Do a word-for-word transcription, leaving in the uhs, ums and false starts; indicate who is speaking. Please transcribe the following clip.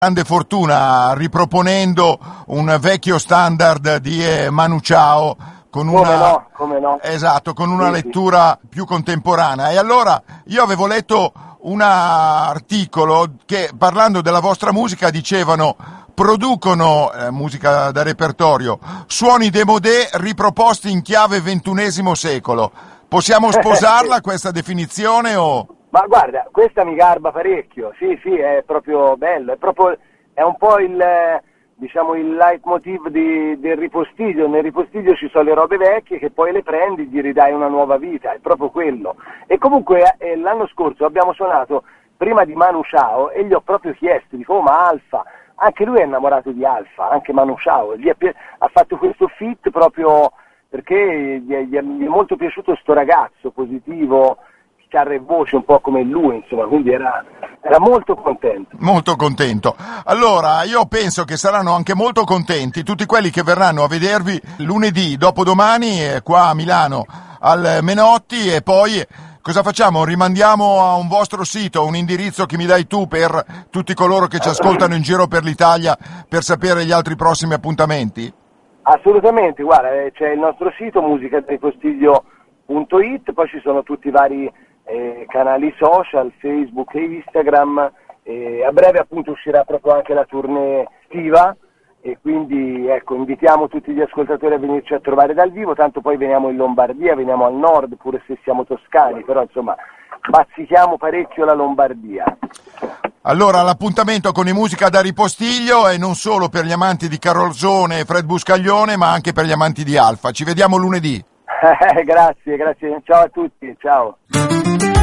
Speaker 1: grande fortuna riproponendo un vecchio standard di eh, Manu Chao con una,
Speaker 2: come no, come no.
Speaker 1: Esatto, con una
Speaker 2: sì,
Speaker 1: lettura sì. più contemporanea. E allora io avevo letto un articolo che, parlando della vostra musica, dicevano producono eh, musica da repertorio, suoni démodé riproposti in chiave ventunesimo secolo. Possiamo sposarla questa definizione o...
Speaker 2: Ma guarda, questa mi garba parecchio, sì sì, è proprio bello, è proprio, è un po' il, diciamo, il leitmotiv di, del ripostiglio. Nel ripostiglio ci sono le robe vecchie che poi le prendi e gli ridai una nuova vita, è proprio quello. E comunque eh, l'anno scorso abbiamo suonato prima di Manu Chao e gli ho proprio chiesto, dico, oh, ma Alfa, anche lui è innamorato di Alfa, anche Manu Chao, gli è, ha fatto questo feat proprio perché gli è, gli è molto piaciuto sto ragazzo positivo, chitarra e voce un po' come lui, insomma, quindi era, era molto contento.
Speaker 1: Molto contento. Allora, io penso che saranno anche molto contenti tutti quelli che verranno a vedervi lunedì, dopodomani, eh, qua a Milano, al Menotti, e poi cosa facciamo? Rimandiamo a un vostro sito, un indirizzo che mi dai tu per tutti coloro che ci ascoltano in giro per l'Italia per sapere gli altri prossimi appuntamenti?
Speaker 2: Assolutamente, guarda, c'è il nostro sito musicadripostiglio punto it, poi ci sono tutti i vari Eh, canali social, Facebook e Instagram, e a breve appunto uscirà proprio anche la tournée estiva e quindi ecco, invitiamo tutti gli ascoltatori a venirci a trovare dal vivo, tanto poi veniamo in Lombardia, veniamo al nord pure se siamo toscani, però insomma bazzichiamo parecchio la Lombardia.
Speaker 1: Allora l'appuntamento con i Musica da Ripostiglio è non solo per gli amanti di Carolzone e Fred Buscaglione ma anche per gli amanti di Alfa. Ci vediamo lunedì.
Speaker 2: Grazie, grazie, ciao a tutti, ciao.